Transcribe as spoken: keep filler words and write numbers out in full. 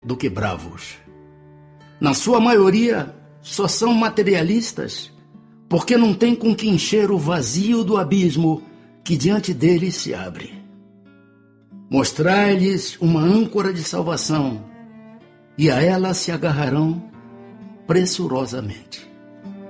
do que bravos. Na sua maioria, só são materialistas, porque não têm com que encher o vazio do abismo que diante deles se abre. Mostrai-lhes uma âncora de salvação, e a ela se agarrarão pressurosamente.